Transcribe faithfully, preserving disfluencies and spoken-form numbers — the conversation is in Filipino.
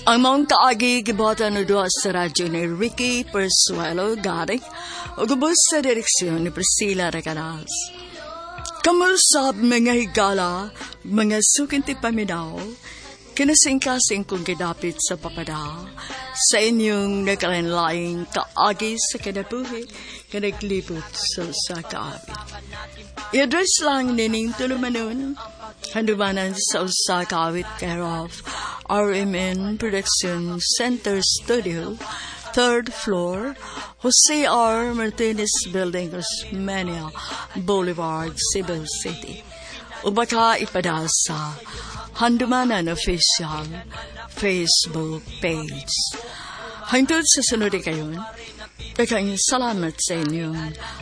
Ang mga kaagi gibota no doa sa radyo ni Ricky Persuelo garing o gubos sa direksyon ni Priscilla Recanas. Kamusap mga higala, mga sukinti paminaw, kinasing-kasing kong gidapit sa papada, sa inyong nakalanlaing kaagi sa kinabuhi, kanaglibot sa sa kaabi. I-address lang nining tulumanon, handumanan sa usa kaawit care of R M N Production Center Studio, third floor, Jose R. Martinez Building, Osmeña Boulevard, Cebu City. Ubaka ipadal sa Handumanan Official Facebook page. Hangtod sa sunod kayon, daghang salamat sa inyong